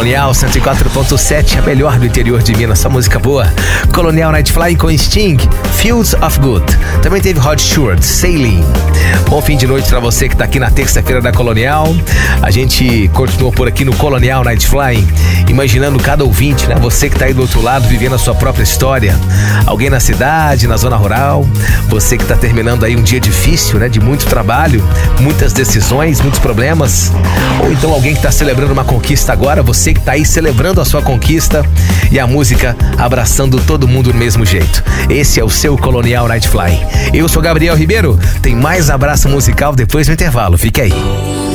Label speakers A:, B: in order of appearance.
A: Colonial 104.7, a melhor do interior de Minas, só música boa. Colonial Night Flying com Sting, Fields of Good. Também teve Rod Stewart, Sailing. Bom fim de noite pra você que tá aqui na terça-feira da Colonial. A gente continua por aqui no Colonial Night Flying, imaginando cada ouvinte, né? Você que tá aí do outro lado, vivendo a sua própria história. Alguém na cidade, na zona rural. Você que tá terminando aí um dia difícil, né? De muito trabalho, muitas decisões, muitos problemas. Ou então alguém que tá celebrando uma conquista agora. Você que tá aí celebrando a sua conquista. E a música abraçando todo mundo do mesmo jeito. Esse é o seu Colonial Night Flying. Eu sou Gabriel Ribeiro. Tem mais abraço musical depois do intervalo. Fique aí.